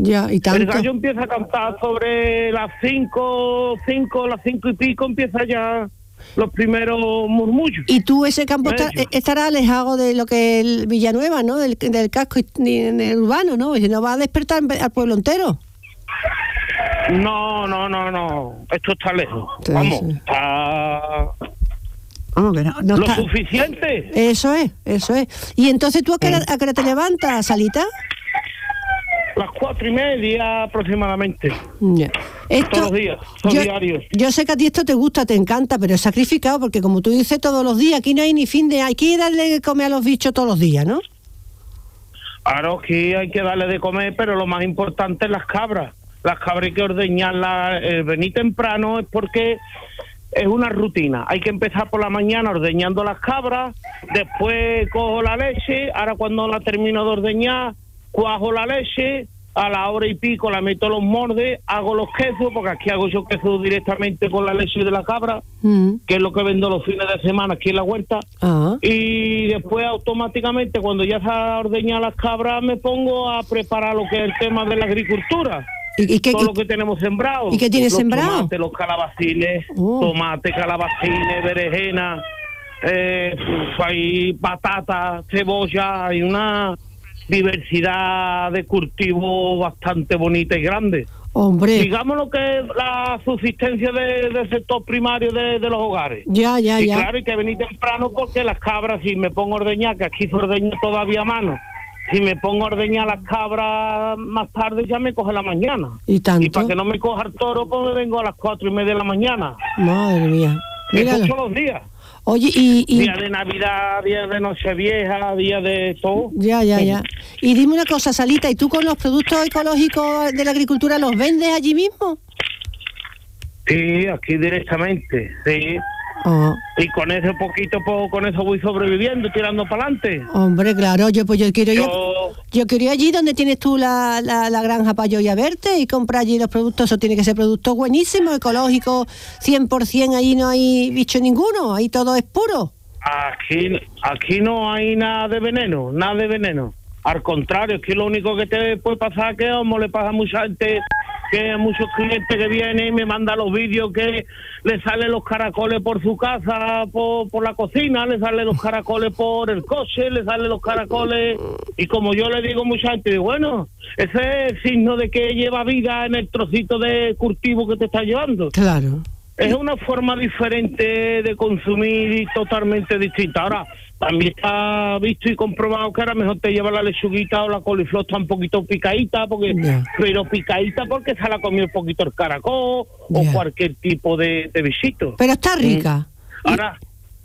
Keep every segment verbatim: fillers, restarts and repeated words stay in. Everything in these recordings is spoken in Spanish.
Ya, y tanto. El gallo empieza a cantar sobre las cinco, cinco, las cinco y pico, empieza ya los primeros murmullos. Y tú, ese campo está, estará alejado de lo que es Villanueva, ¿no? Del, del casco urbano, ¿no? Y no va a despertar al pueblo entero. No, no, no, no. Esto está lejos. Sí, Vamos, sí. está... Vamos, que no, no lo está... suficiente. Eso es, eso es. Y entonces, ¿tú a qué hora, a qué hora te levantas, Salita? Las cuatro y media aproximadamente. Yeah. Esto, todos los días, son yo, diarios. Yo sé que a ti esto te gusta, te encanta, pero es sacrificado porque como tú dices todos los días, aquí no hay ni fin de... Hay que darle de comer a los bichos todos los días, ¿no? Claro que hay que darle de comer, pero lo más importante es las cabras. Las cabras hay que ordeñarlas. El venir temprano es porque es una rutina. Hay que empezar por la mañana ordeñando las cabras, después cojo la leche, ahora cuando la termino de ordeñar, cuajo la leche, a la hora y pico la meto los mordes, hago los quesos, porque aquí hago yo queso directamente con la leche de la cabra, mm. que es lo que vendo los fines de semana aquí en la huerta. Uh-huh. Y después automáticamente cuando ya se ha ordeñado las cabras me pongo a preparar lo que es el tema de la agricultura. ¿Y, y qué, todo lo que tenemos sembrado? ¿Y qué tienes los sembrado? Tomates, los calabacines, uh. tomate, calabacines, berenjena, eh, hay patata, cebolla, hay una diversidad de cultivos bastante bonita y grande. Hombre. Digamos lo que es la subsistencia de, del sector primario de, de los hogares. Ya, ya, y ya. Claro, hay que venir temprano porque las cabras, si me pongo a ordeñar, que aquí se ordeña todavía a mano, si me pongo a ordeñar las cabras más tarde ya me coge la mañana. ¿Y tanto? Y para que no me coja el toro, pues me vengo a las cuatro y media de la mañana. Madre mía. Eso todos los días. Oye, y, y... Día de Navidad, día de Nochevieja, día de todo. Ya, ya, ya. Y dime una cosa, Salita, ¿y tú con los productos ecológicos de la agricultura los vendes allí mismo? Sí, aquí directamente, sí. Oh. Y con ese poquito, pues, con eso voy sobreviviendo, tirando para adelante. Hombre, claro, yo pues yo quiero ir, yo, yo quiero ir allí donde tienes tú la, la, la granja para yo ir a verte y comprar allí los productos. Eso tiene que ser productos buenísimos, ecológicos, cien por ciento, allí no hay bicho ninguno, ahí todo es puro. Aquí, aquí no hay nada de veneno, nada de veneno. Al contrario, es que lo único que te puede pasar que como le pasa a mucha gente, que a muchos clientes que vienen y me mandan los vídeos que le salen los caracoles por su casa, por, por la cocina, le salen los caracoles por el coche, le salen los caracoles, y como yo le digo a mucha gente, bueno, ese es el signo de que lleva vida en el trocito de cultivo que te está llevando. Claro. Es una forma diferente de consumir y totalmente distinta. Ahora, también está visto y comprobado que ahora mejor te lleva la lechuguita o la coliflor está un poquito picadita, porque yeah. pero picadita porque se la comió un poquito el caracol yeah. o cualquier tipo de, de bichito. Pero está rica. Mm. Ahora,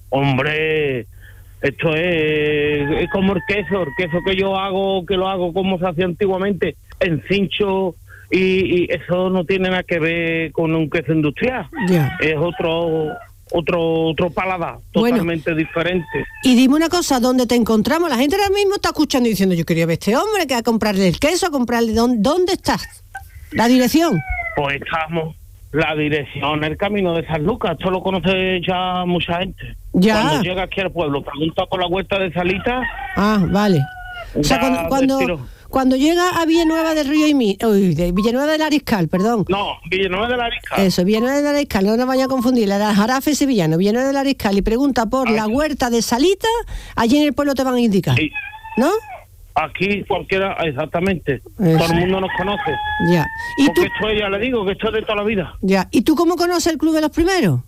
hombre, esto es, es como el queso, el queso que yo hago, que lo hago como se hacía antiguamente, en cincho. Y, y eso no tiene nada que ver con un queso industrial. Yeah. Es otro otro otro paladar, totalmente bueno, diferente. Y dime una cosa, ¿dónde te encontramos? La gente ahora mismo está escuchando y diciendo, yo quería ver a este hombre, que a comprarle el queso, a comprarle... ¿Dónde, ¿Dónde estás? ¿La dirección? Pues estamos... La dirección, el camino de San Lucas, esto lo conoce ya mucha gente. Ya. Cuando llega aquí al pueblo, pregunta por la huerta de Salita. Ah, vale. O sea, cuando... cuando... Cuando llega a Villanueva del Río y Mi, uy, de Villanueva del Ariscal, perdón. No, Villanueva del Ariscal. Eso, Villanueva del Ariscal, no nos vaya a confundir, la Jarafe sevillano, Villanueva del Ariscal, y pregunta por Ay. la huerta de Salita, allí en el pueblo te van a indicar. Sí. ¿No? Aquí cualquiera, exactamente. Eso. Todo el mundo nos conoce. Ya. ¿Y Porque tú? esto ya le digo, que esto es de toda la vida. Ya. ¿Y tú cómo conoces el Club de los Primeros?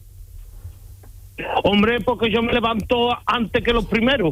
Hombre, porque yo me levanto antes que los primeros.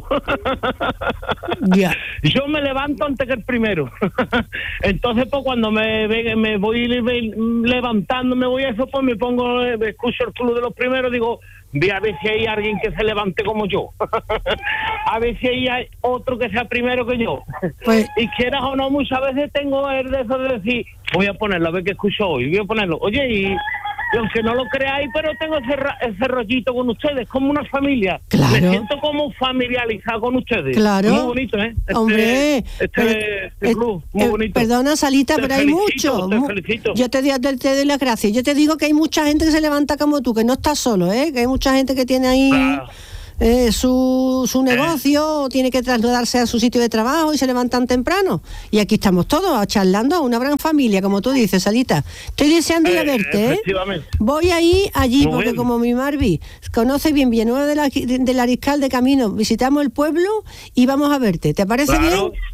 Ya. Yo me levanto antes que el primero. Entonces, pues cuando me, me voy levantando, me voy a eso, pues me pongo, me escucho el Club de los Primeros, digo, voy a ver si hay alguien que se levante como yo. A ver si hay otro que sea primero que yo. Pues, y quieras o no, muchas veces tengo el de eso de decir, voy a ponerlo, a ver qué escucho hoy, voy a ponerlo. Oye, y... Y aunque no lo creáis, pero tengo ese, ese rollito con ustedes, como una familia. Claro. Me siento como familiarizado con ustedes. Claro. Muy bonito, ¿eh? Este, Hombre. Este, pero, este club, muy eh, bonito. Perdona, Salita, te pero felicito, hay mucho. Te felicito. Yo te, te, te doy las gracias. Yo te digo que hay mucha gente que se levanta como tú, que no estás solo, ¿eh? Que hay mucha gente que tiene ahí... Claro. eh, su, su negocio, o tiene que trasladarse a su sitio de trabajo y se levantan temprano. Y aquí estamos todos charlando a una gran familia, como tú dices, Salita. Estoy deseando ir a verte, ¿eh? Voy a ir allí, muy porque bien. Como mi Marvi conoce bien Villanueva de la, de, de la Ariscal de camino, visitamos el pueblo y vamos a verte. ¿Te parece claro. bien?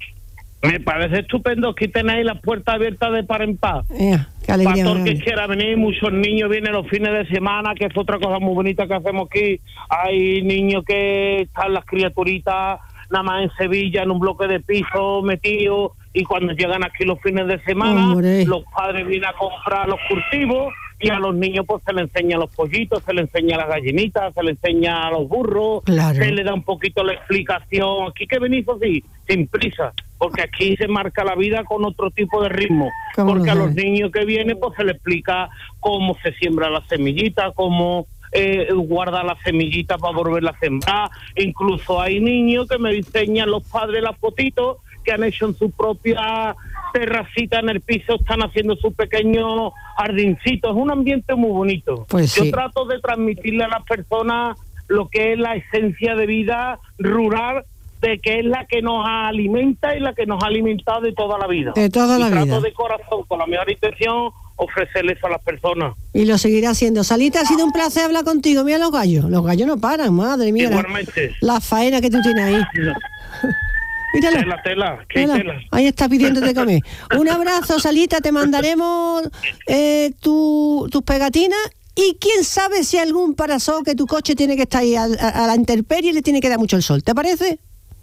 Me parece estupendo que tenéis las puertas abiertas de par en par. Yeah, qué alegría. Para todo el que quiera venir, muchos niños vienen los fines de semana, que es otra cosa muy bonita que hacemos aquí. Hay niños que están las criaturitas nada más en Sevilla, en un bloque de piso metidos, y cuando llegan aquí los fines de semana, Hombre. los padres vienen a comprar los cultivos, y a los niños pues se les enseña los pollitos, se les enseña las gallinitas, se les enseña a los burros, claro. se les da un poquito la explicación. Aquí que venís así, sin prisa, porque aquí se marca la vida con otro tipo de ritmo, porque a los niños que vienen pues se les explica cómo se siembra la semillita, cómo eh, guarda la semillita para volverla a sembrar. Incluso hay niños que me enseñan los padres las fotitos que han hecho en su propia terracita en el piso, están haciendo su pequeño jardincito. Es un ambiente muy bonito. Pues sí. Yo trato de transmitirle a las personas lo que es la esencia de vida rural, de que es la que nos alimenta y la que nos ha alimentado de toda la vida. De toda la y vida. Trato de corazón, con la mejor intención, ofrecerle eso a las personas. Y lo seguirá haciendo. Salita, ha sido un placer hablar contigo. Mira los gallos. Los gallos no paran, madre mía. Igualmente. La, la faena que tú tienes ahí. Míralo. Tela, tela, ¿qué tela. tela? Ahí está pidiéndote comer. Un abrazo, Salita, te mandaremos eh, tu, tus pegatinas, y quién sabe si algún parasol que tu coche tiene que estar ahí a, a, a la intemperie y le tiene que dar mucho el sol. ¿Te parece?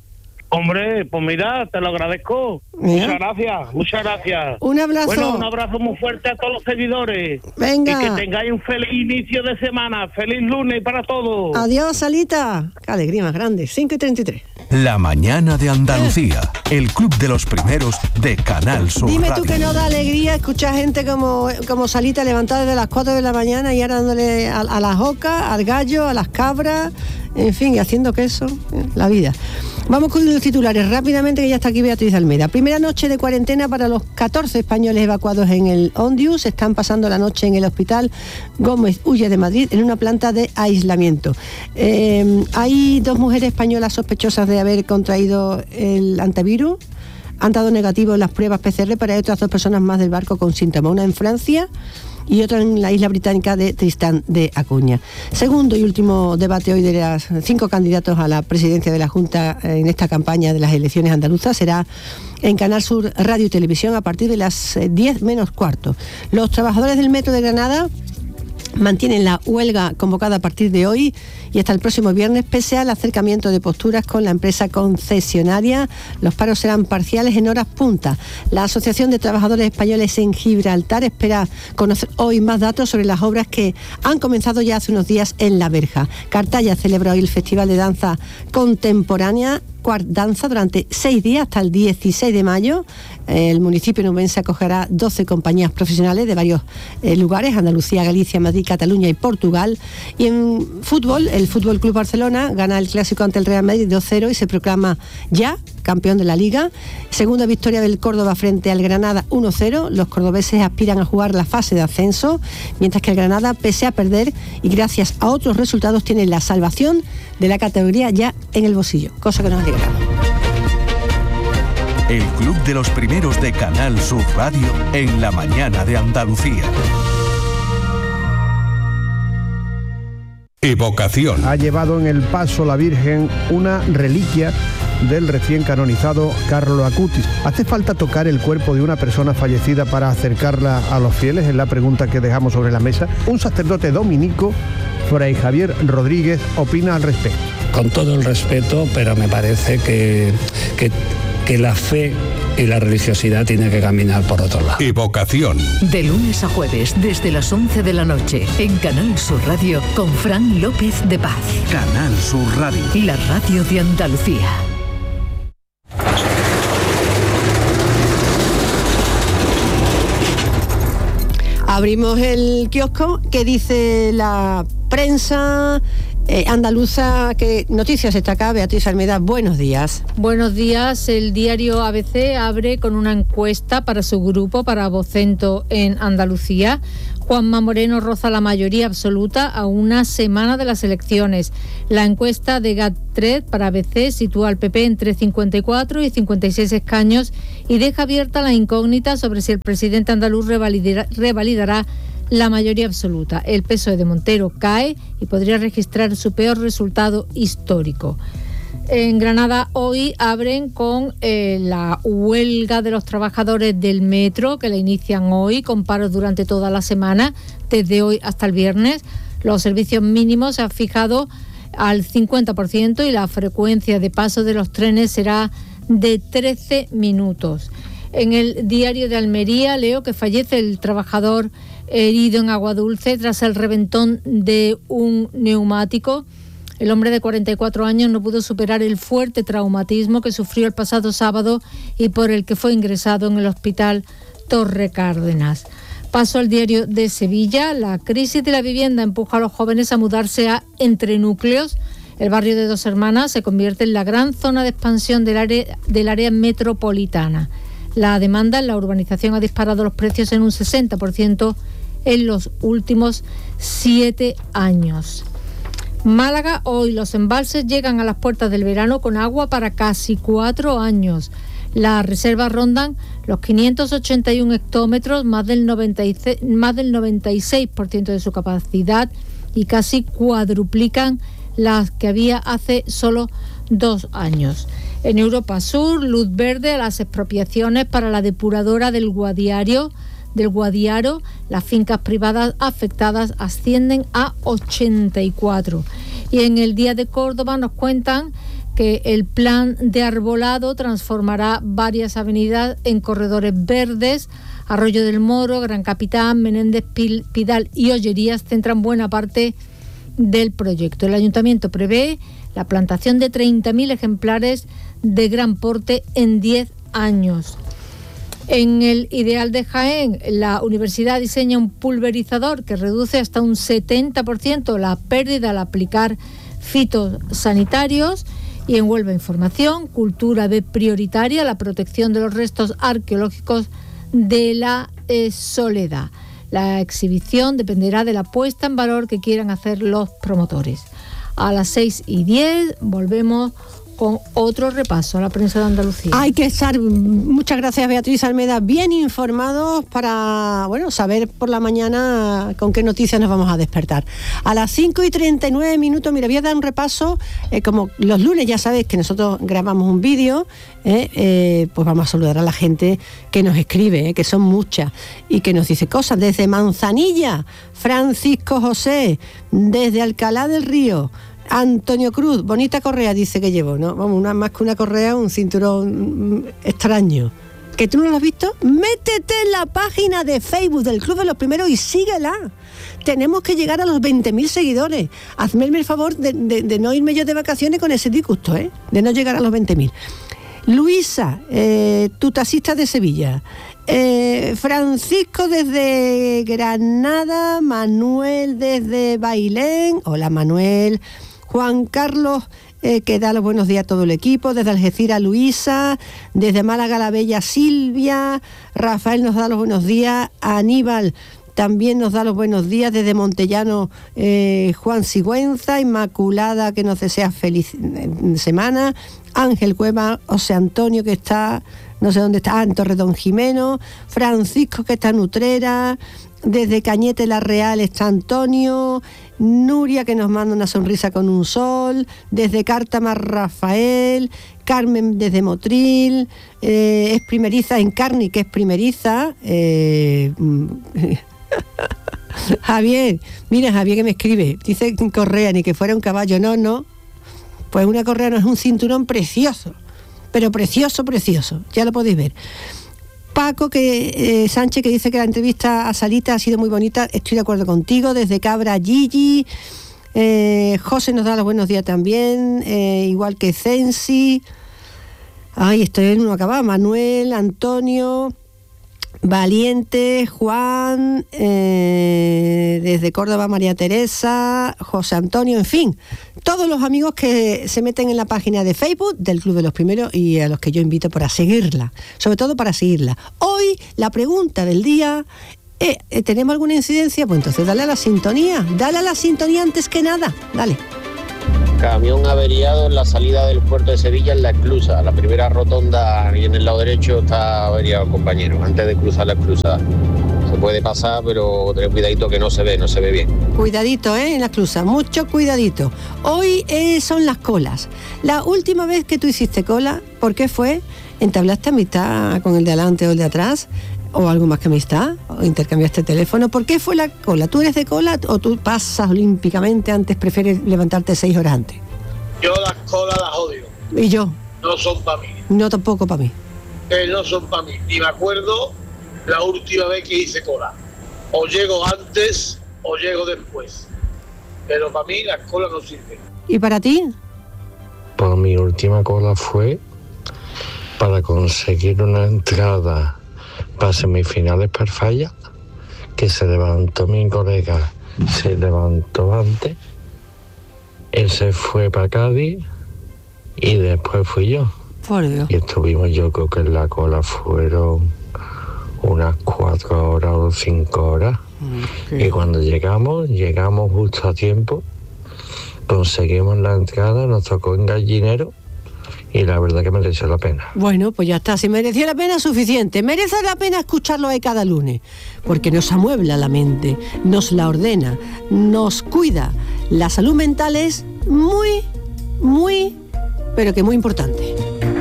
Hombre, pues mira, te lo agradezco. Mira. Muchas gracias, muchas gracias. Un abrazo. Bueno, un abrazo muy fuerte a todos los seguidores. Venga. Y que tengáis un feliz inicio de semana. Feliz lunes para todos. Adiós, Salita. Qué alegría más grande. cinco y treinta y tres. La mañana de Andalucía. El club de los primeros de Canal Sur Dime Radio. tú que no da alegría escuchar gente como, como Salita levantada desde las cuatro de la mañana y ahora dándole a, a las ocas, al gallo, a las cabras, en fin, y haciendo queso. La vida. Vamos con los titulares rápidamente, que ya está aquí Beatriz Almeida. Primera noche de cuarentena para los catorce españoles evacuados en el Ondius. Están pasando la noche en el hospital Gómez Ulla de Madrid, en una planta de aislamiento. Eh, hay dos mujeres españolas sospechosas de haber contraído el antivirus. Han dado negativo en las pruebas P C R, pero hay otras dos personas más del barco con síntomas. Una en Francia y otra en la isla británica de Tristán de Acuña. Segundo y último debate hoy de los cinco candidatos a la presidencia de la Junta en esta campaña de las elecciones andaluzas será en Canal Sur Radio y Televisión a partir de las diez menos cuarto. Los trabajadores del Metro de Granada mantienen la huelga convocada a partir de hoy y hasta el próximo viernes, pese al acercamiento de posturas con la empresa concesionaria. Los paros serán parciales en horas punta. La Asociación de Trabajadores Españoles en Gibraltar espera conocer hoy más datos sobre las obras que han comenzado ya hace unos días en La Verja. Cartaya celebra hoy el Festival de Danza Contemporánea Quart Danza durante seis días hasta el dieciséis de mayo. El municipio nubense acogerá doce compañías profesionales de varios eh, lugares: Andalucía, Galicia, Madrid, Cataluña y Portugal. Y en fútbol, el Fútbol Club Barcelona gana el clásico ante el Real Madrid dos cero y se proclama ya campeón de la Liga. Segunda victoria del Córdoba frente al Granada uno cero. Los cordobeses aspiran a jugar la fase de ascenso, mientras que el Granada, pese a perder y gracias a otros resultados, tiene la salvación de la categoría ya en el bolsillo, cosa que nos alegramos. El club de los primeros de Canal Sur Radio en la mañana de Andalucía. Evocación. Ha llevado en el paso la Virgen una reliquia del recién canonizado Carlo Acutis. ¿Hace falta tocar el cuerpo de una persona fallecida para acercarla a los fieles? Es la pregunta que dejamos sobre la mesa. Un sacerdote dominico, Fray Javier Rodríguez, opina al respecto. Con todo el respeto, pero me parece que, que, que la fe y la religiosidad tiene que caminar por otro lado. Evocación. De lunes a jueves, desde las once de la noche, en Canal Sur Radio, con Fran López de Paz. Canal Sur Radio. La radio de Andalucía. Abrimos el kiosco. ¿Qué dice la prensa Eh, andaluza, ¿qué noticias está acá? Beatriz Almeida, buenos días. Buenos días. El diario A B C abre con una encuesta para su grupo, para Vocento en Andalucía. Juanma Moreno roza la mayoría absoluta a una semana de las elecciones. La encuesta de GAT-Trade para A B C sitúa al P P entre cincuenta y cuatro y cincuenta y seis escaños y deja abierta la incógnita sobre si el presidente andaluz revalidará, revalidará la mayoría absoluta. El P S O E de Montero cae y podría registrar su peor resultado histórico. En Granada hoy abren con eh, la huelga de los trabajadores del metro, que la inician hoy, con paros durante toda la semana, desde hoy hasta el viernes. Los servicios mínimos se han fijado al cincuenta por ciento y la frecuencia de paso de los trenes será de trece minutos. En el diario de Almería leo que fallece el trabajador herido en Aguadulce tras el reventón de un neumático. El hombre de cuarenta y cuatro años no pudo superar el fuerte traumatismo que sufrió el pasado sábado y por el que fue ingresado en el hospital Torre Cárdenas. Paso al diario de Sevilla. La crisis de la vivienda empuja a los jóvenes a mudarse a entrenúcleos. El barrio de Dos Hermanas se convierte en la gran zona de expansión del área, del área metropolitana. La demanda en la urbanización ha disparado los precios en un sesenta por ciento en los últimos siete años. Málaga, hoy los embalses llegan a las puertas del verano con agua para casi cuatro años. Las reservas rondan los quinientos ochenta y uno hectómetros, más del noventa y seis, más del noventa y seis por ciento de su capacidad y casi cuadruplican las que había hace solo dos años. En Europa Sur, luz verde a las expropiaciones para la depuradora del Guadiaro. del Guadiaro, las fincas privadas afectadas ascienden a ochenta y cuatro. Y en el Día de Córdoba nos cuentan que el plan de arbolado transformará varias avenidas en corredores verdes. Arroyo del Moro, Gran Capitán, Menéndez Pidal y Ollerías centran buena parte del proyecto. El ayuntamiento prevé la plantación de treinta mil ejemplares de gran porte en diez años. En el Ideal de Jaén, la universidad diseña un pulverizador que reduce hasta un setenta por ciento la pérdida al aplicar fitosanitarios. Y en Huelva Información, Cultura ve prioritaria la protección de los restos arqueológicos de la eh, Soledad. La exhibición dependerá de la puesta en valor que quieran hacer los promotores. A las seis y diez volvemos con otro repaso a la prensa de Andalucía. Hay que estar, muchas gracias Beatriz Almeida, bien informados para, bueno, saber por la mañana con qué noticias nos vamos a despertar. A las cinco y treinta y nueve minutos, mira, voy a dar un repaso, eh, como los lunes ya sabéis que nosotros grabamos un vídeo, eh, eh, pues vamos a saludar a la gente que nos escribe, eh, que son muchas, y que nos dice cosas desde Manzanilla, Francisco José, desde Alcalá del Río, Antonio Cruz, bonita correa dice que llevo, ¿no? Vamos, una, más que una correa, un cinturón extraño. ¿Que tú no lo has visto? Métete en la página de Facebook del Club de los Primeros y síguela. Tenemos que llegar a los veinte mil seguidores. Hazme el favor de, de, de no irme yo de vacaciones con ese disgusto, ¿eh? De no llegar a los veinte mil. Luisa, eh, tu taxista de Sevilla. Eh, Francisco desde Granada, Manuel desde Bailén. Hola Manuel. Juan Carlos, eh, que da los buenos días a todo el equipo, desde Algeciras Luisa, desde Málaga la bella Silvia, Rafael nos da los buenos días, Aníbal también nos da los buenos días, desde Montellano eh, Juan Sigüenza, Inmaculada que nos desea feliz semana, Ángel Cueva, José Antonio que está, no sé dónde está, ah, en Torredón Jimeno, Francisco que está en Utrera, desde Cañete la Real está Antonio, Nuria que nos manda una sonrisa con un sol, desde Cártama Rafael, Carmen desde Motril, eh, es primeriza en Carni, que es primeriza, eh, Javier, mira Javier que me escribe, dice correa, ni que fuera un caballo, no, no, pues una correa no, es un cinturón precioso, pero precioso, precioso, ya lo podéis ver. Paco que eh, Sánchez que dice que la entrevista a Salita ha sido muy bonita, estoy de acuerdo contigo, desde Cabra Gigi, eh, José nos da los buenos días también, eh, igual que Censi, ay, estoy en uno acabado, Manuel, Antonio, Valiente, Juan, eh, desde Córdoba, María Teresa, José Antonio, en fin, todos los amigos que se meten en la página de Facebook del Club de los Primeros y a los que yo invito para seguirla, sobre todo para seguirla. Hoy la pregunta del día, eh, ¿tenemos alguna incidencia? Pues entonces dale a la sintonía, dale a la sintonía antes que nada, dale. Camión averiado en la salida del puerto de Sevilla en la esclusa. La primera rotonda y en el lado derecho está averiado, compañero, antes de cruzar la esclusa. Se puede pasar, pero tener cuidadito que no se ve, no se ve bien. Cuidadito, ¿eh? En la esclusa, mucho cuidadito. Hoy eh, son las colas. La última vez que tú hiciste cola, ¿por qué fue? ¿Entablaste amistad con el de adelante o el de atrás? ¿O algo más que amistad? ¿O intercambiaste teléfono? ¿Por qué fue la cola? ¿Tú eres de cola o tú pasas olímpicamente antes, prefieres levantarte seis horas antes? Yo las colas las odio. ¿Y yo? No son para mí. No, tampoco para mí. Eh, no son para mí. Ni me acuerdo la última vez que hice cola. O llego antes o llego después. Pero para mí las colas no sirven. ¿Y para ti? Pues mi última cola fue para conseguir una entrada para semifinales per falla, que se levantó mi colega, se levantó antes, él se fue para Cádiz y después fui yo. Por Dios. Y estuvimos, yo creo que en la cola fueron unas cuatro horas o cinco horas. Okay. Y cuando llegamos, llegamos justo a tiempo, conseguimos la entrada, nos tocó en Gallinero. Y la verdad que mereció la pena. Bueno, pues ya está. Si mereció la pena, suficiente. Merece la pena escucharlo ahí cada lunes, porque nos amuebla la mente, nos la ordena, nos cuida. La salud mental es muy, muy, pero que muy importante.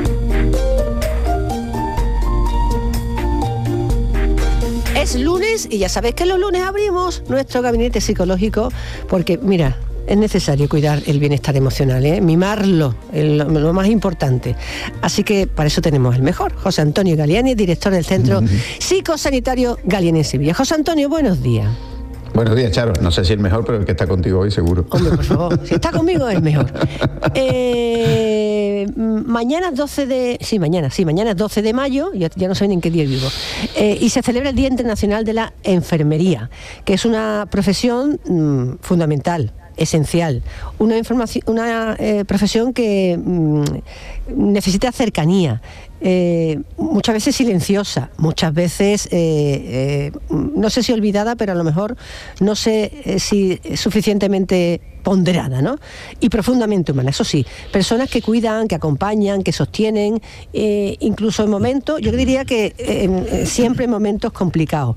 Es lunes y ya sabéis que los lunes abrimos nuestro gabinete psicológico, porque, mira, es necesario cuidar el bienestar emocional, ¿eh? Mimarlo, el, lo más importante. Así que para eso tenemos el mejor, José Antonio Galiani, director del Centro uh-huh. Psicosanitario Galiani en Sevilla. José Antonio, buenos días. Buenos días, Charo. No sé si el mejor, pero el que está contigo hoy seguro. Hombre, por favor, si está conmigo es mejor. Eh, mañana doce de... Sí, mañana, sí, mañana es doce de mayo, ya, ya no sé ni en qué día vivo, eh, y se celebra el Día Internacional de la Enfermería, que es una profesión mmm, fundamental, esencial, una, información, una eh, profesión que mmm, necesita cercanía, eh, muchas veces silenciosa, muchas veces, eh, eh, no sé si olvidada, pero a lo mejor no sé eh, si suficientemente ponderada, ¿no? Y profundamente humana, eso sí, personas que cuidan, que acompañan, que sostienen, eh, incluso en momentos, yo diría que eh, siempre en momentos complicados.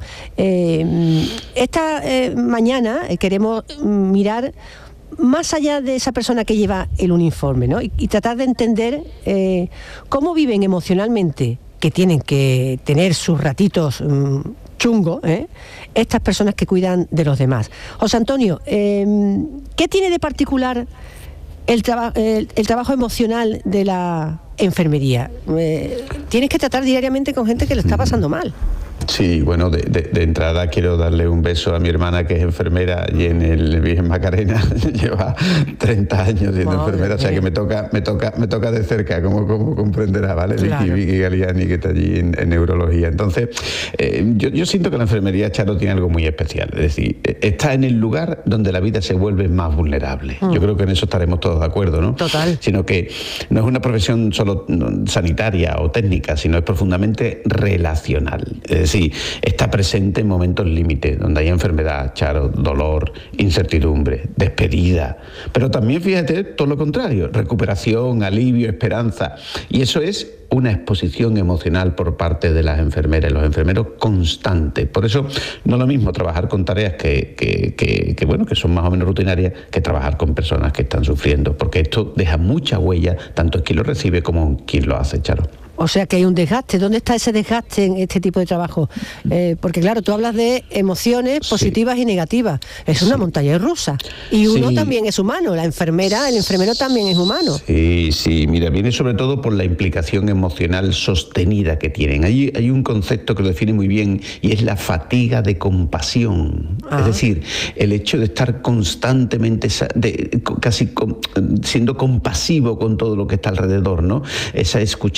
Eh, esta eh, mañana eh, queremos mirar más allá de esa persona que lleva el uniforme, ¿no? Y, y tratar de entender eh, cómo viven emocionalmente, que tienen que tener sus ratitos mmm, chungos, ¿eh? Estas personas que cuidan de los demás. José Antonio, eh, ¿qué tiene de particular el, traba, el, el trabajo emocional de la enfermería? Eh, tienes que tratar diariamente con gente que lo está pasando mal. Sí, bueno, de, de, de entrada quiero darle un beso a mi hermana, que es enfermera y en el Virgen Macarena lleva treinta años siendo Madre enfermera, o sea que me toca, me toca, me toca de cerca, como, como comprenderá, ¿vale? Claro. Vicky, Vicky Galiani, que está allí en, en neurología. Entonces, eh, yo, yo siento que la enfermería, Charo, tiene algo muy especial, es decir, está en el lugar donde la vida se vuelve más vulnerable. Mm. Yo creo que en eso estaremos todos de acuerdo, ¿no? Total. Sino que no es una profesión solo sanitaria o técnica, sino es profundamente relacional. Es decir, está presente en momentos límites, donde hay enfermedad, Charo, dolor, incertidumbre, despedida. Pero también, fíjate, todo lo contrario, recuperación, alivio, esperanza. Y eso es una exposición emocional por parte de las enfermeras y los enfermeros constante. Por eso no es lo mismo trabajar con tareas que, que, que, que, bueno, que son más o menos rutinarias, que trabajar con personas que están sufriendo, porque esto deja mucha huella, tanto en quien lo recibe como en quien lo hace, Charo. O sea que hay un desgaste. ¿Dónde está ese desgaste en este tipo de trabajo? Eh, porque claro, tú hablas de emociones positivas sí. y negativas. Es una sí. montaña rusa. Y uno sí. también es humano. La enfermera, el enfermero también es humano. Sí, sí. Mira, viene sobre todo por la implicación emocional sostenida que tienen. Hay, hay un concepto que lo define muy bien y es la fatiga de compasión. Ah. Es decir, el hecho de estar constantemente, de, casi siendo compasivo con todo lo que está alrededor, ¿no? Es escuchar dolor,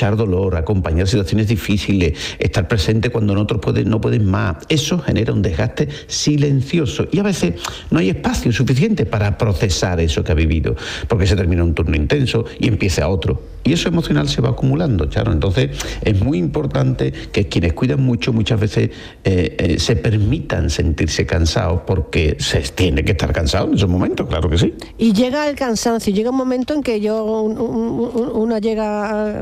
dolor, acompañar situaciones difíciles, estar presente cuando en otros pueden, no pueden más. Eso genera un desgaste silencioso y a veces no hay espacio suficiente para procesar eso que ha vivido, porque se termina un turno intenso y empieza otro. Y eso emocional se va acumulando, Charo. Entonces es muy importante que quienes cuidan mucho muchas veces eh, eh, se permitan sentirse cansados, porque se tiene que estar cansado en esos momentos, claro que sí. Y llega el cansancio, llega un momento en que yo un, un, uno llega a,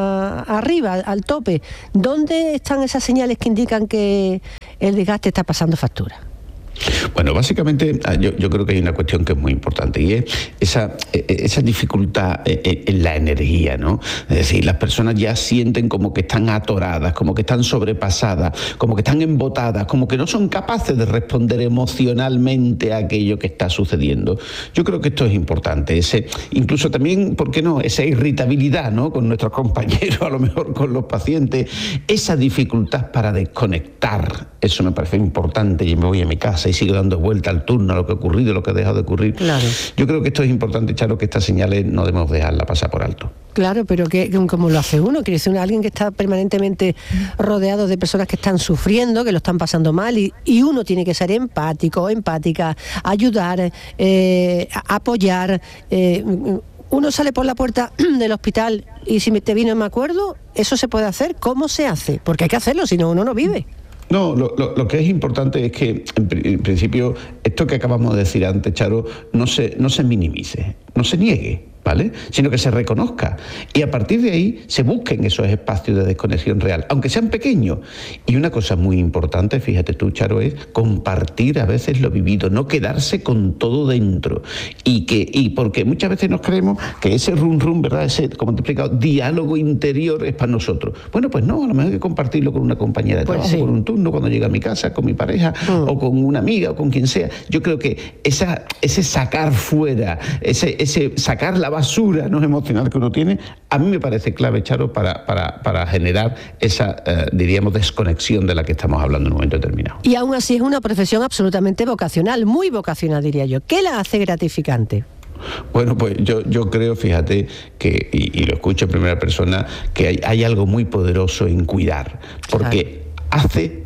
a, arriba, al tope. ¿Dónde están esas señales que indican que el desgaste está pasando factura? Bueno, básicamente yo, yo creo que hay una cuestión que es muy importante y es esa, esa dificultad en la energía, ¿no? Es decir, las personas ya sienten como que están atoradas, como que están sobrepasadas, como que están embotadas, como que no son capaces de responder emocionalmente a aquello que está sucediendo. Yo creo que esto es importante, ese, incluso también, ¿por qué no?, esa irritabilidad, ¿no?, con nuestros compañeros, a lo mejor con los pacientes, esa dificultad para desconectar, eso me parece importante. Y me voy a mi casa y sigo dando vuelta al turno a lo que ha ocurrido, lo que ha dejado de ocurrir. Claro. Yo creo que esto es importante, Charo, que estas señales no debemos dejarlas pasar por alto. Claro, pero que como lo hace uno, quiere decir alguien que está permanentemente rodeado de personas que están sufriendo, que lo están pasando mal, y, y uno tiene que ser empático, empática, ayudar, eh, apoyar. Eh, uno sale por la puerta del hospital y si te vino, me acuerdo, ¿eso se puede hacer? ¿Cómo se hace? Porque hay que hacerlo, si no uno no vive. No, lo, lo, lo que es importante es que, en, en principio, esto que acabamos de decir antes, Charo, no se, no se minimice, no se niegue, ¿vale?, sino que se reconozca y a partir de ahí se busquen esos espacios de desconexión real, aunque sean pequeños. Y una cosa muy importante, fíjate tú, Charo, es compartir a veces lo vivido, no quedarse con todo dentro, y que y porque muchas veces nos creemos que ese rum rum, ¿verdad?, ese, como te he explicado, diálogo interior es para nosotros. Bueno, pues no, a lo mejor hay que compartirlo con una compañera de pues trabajo, sí. con un turno, cuando llega a mi casa, con mi pareja, mm. o con una amiga, o con quien sea. Yo creo que esa, ese sacar fuera, ese, ese sacar la basura, ¿no?, emocional que uno tiene, a mí me parece clave, Charo, para, para, para generar esa, eh, diríamos, desconexión de la que estamos hablando en un momento determinado. Y aún así es una profesión absolutamente vocacional, muy vocacional, diría yo. ¿Qué la hace gratificante? Bueno, pues yo, yo creo, fíjate, que, y, y lo escucho en primera persona, que hay, hay algo muy poderoso en cuidar, porque claro. hace...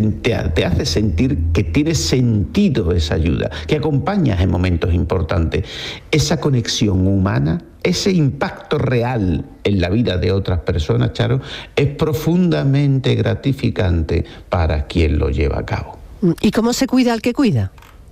te hace sentir que tiene sentido esa ayuda, que acompañas en momentos importantes. Esa conexión humana, ese impacto real en la vida de otras personas, Charo, es profundamente gratificante para quien lo lleva a cabo. ¿Y cómo se cuida al que cuida?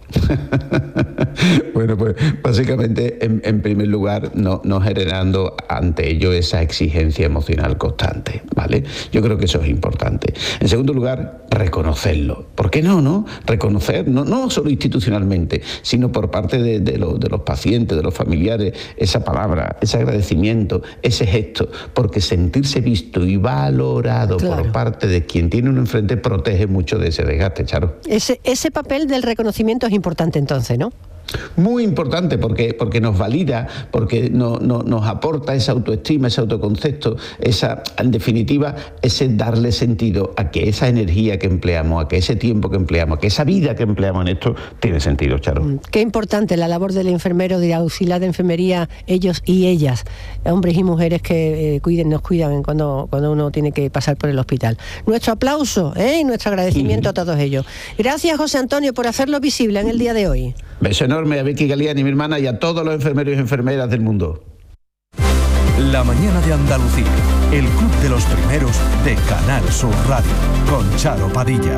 Bueno, pues básicamente en, en primer lugar no, no generando ante ello esa exigencia emocional constante, ¿vale? Yo creo que eso es importante. En segundo lugar, reconocerlo. ¿Por qué no, no? Reconocer, no, no solo institucionalmente, sino por parte de, de, lo, de los pacientes, de los familiares, esa palabra, ese agradecimiento, ese gesto, porque sentirse visto y valorado claro. por parte de quien tiene uno enfrente protege mucho de ese desgaste, Charo. Ese, ese papel del reconocimiento es importante entonces, ¿no? Muy importante porque, porque nos valida, porque no, no, nos aporta esa autoestima, ese autoconcepto, esa, en definitiva, ese darle sentido a que esa energía que empleamos, a que ese tiempo que empleamos, a que esa vida que empleamos en esto tiene sentido, Charo. Qué importante la labor del enfermero, de auxiliar de enfermería, ellos y ellas, hombres y mujeres que eh, cuiden, nos cuidan cuando, cuando uno tiene que pasar por el hospital. Nuestro aplauso ¿eh? y nuestro agradecimiento uh-huh. a todos ellos. Gracias, José Antonio, por hacerlo visible en el día de hoy. Beso enorme a Vicky Galiani, mi hermana, y a todos los enfermeros y enfermeras del mundo. La mañana de Andalucía, el club de los primeros de Canal Sur Radio, con Charo Padilla.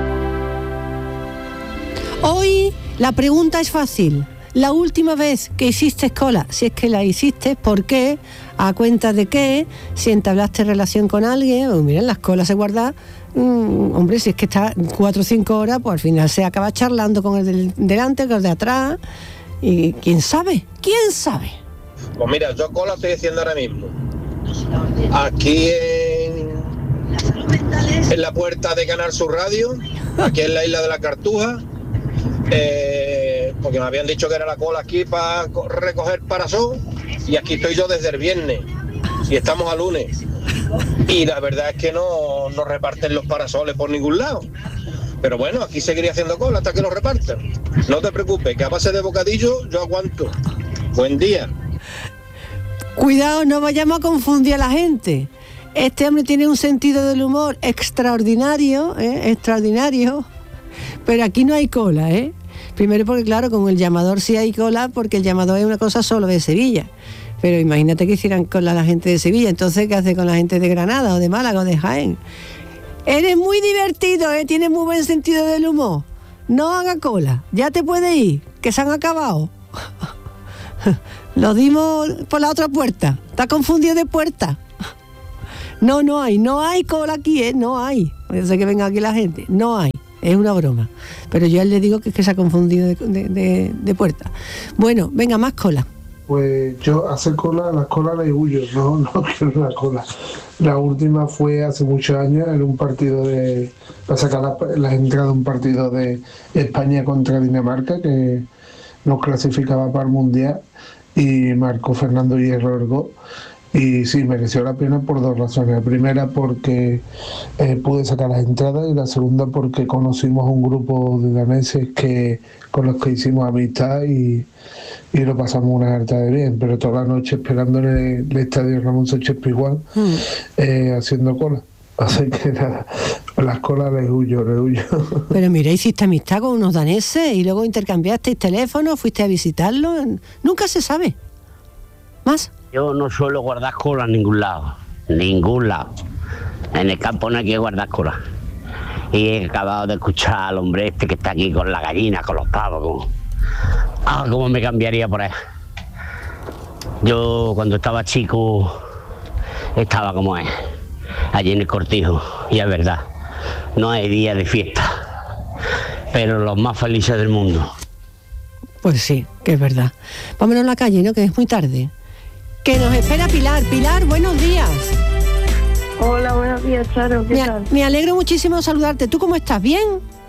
Hoy la pregunta es fácil. La última vez que hiciste cola, si es que la hiciste, ¿por qué? ¿A cuenta de qué? Si entablaste relación con alguien, o miren, las colas se guardan. Mm, hombre, si es que está cuatro o cinco horas, pues al final se acaba charlando con el del delante, con el de atrás. Y quién sabe, quién sabe. Pues mira, yo cola estoy haciendo ahora mismo. Aquí en, en la puerta de Canal Sur Radio, aquí en la isla de la Cartuja. Eh, porque me habían dicho que era la cola aquí para recoger parasol y aquí estoy yo desde el viernes y estamos a lunes y la verdad es que no, no reparten los parasoles por ningún lado, pero bueno, aquí seguiré haciendo cola hasta que los repartan. No te preocupes, que a base de bocadillo yo aguanto. Buen día. Cuidado, no vayamos a confundir a la gente. Este hombre tiene un sentido del humor extraordinario, ¿eh? extraordinario, pero aquí no hay cola, ¿eh? Primero porque, claro, con el llamador sí hay cola, porque el llamador es una cosa solo de Sevilla. Pero imagínate que hicieran cola la gente de Sevilla, entonces ¿qué hace con la gente de Granada o de Málaga o de Jaén? Eres muy divertido, ¿eh? Tienes muy buen sentido del humor. No haga cola, ya te puede ir, que se han acabado. Lo dimos por la otra puerta. ¿Está confundido de puerta? No, no hay, no hay cola aquí, ¿eh? No hay. Yo sé que venga aquí la gente, no hay. Es una broma. Pero yo a él le digo que es que se ha confundido de, de, de, de puerta. Bueno, venga, más cola. Pues yo hacer cola, las colas les huyo, no, no quiero una cola. La última fue hace muchos años en un partido de... para sacar las la entradas de un partido de España contra Dinamarca, que nos clasificaba para el Mundial, y marcó Fernando Hierro el gol. Y sí, mereció la pena por dos razones. La primera porque eh, pude sacar las entradas, y la segunda porque conocimos a un grupo de daneses que, con los que hicimos amistad y, y lo pasamos una harta de bien. Pero toda la noche esperando en el, el estadio Ramón Sánchez Pizjuán, mm. eh, haciendo cola. Así que nada, las colas les huyo, les huyo. Pero mira, hiciste amistad con unos daneses y luego intercambiasteis teléfonos, fuiste a visitarlos. Nunca se sabe. ¿Más? Yo no suelo guardar cola en ningún lado, ningún lado. En el campo no hay que guardar cola. Y he acabado de escuchar al hombre este que está aquí con la gallina, con los pavos. Como... Ah, cómo me cambiaría por ahí. Yo cuando estaba chico estaba como es, allí en el cortijo. Y es verdad, no hay día de fiesta, pero los más felices del mundo. Pues sí, que es verdad. Vámonos a la calle, ¿no? Que es muy tarde. Que nos espera Pilar. Pilar, buenos días. Hola, buenos días, Charo. ¿Qué me, tal? Me alegro muchísimo de saludarte. ¿Tú cómo estás? ¿Bien?